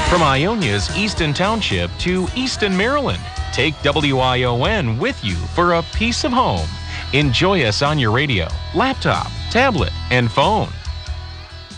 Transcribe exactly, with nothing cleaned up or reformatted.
From Ionia's Easton Township to Easton, Maryland, take W I O N with you for a piece of home. Enjoy us on your radio, laptop, tablet, and phone.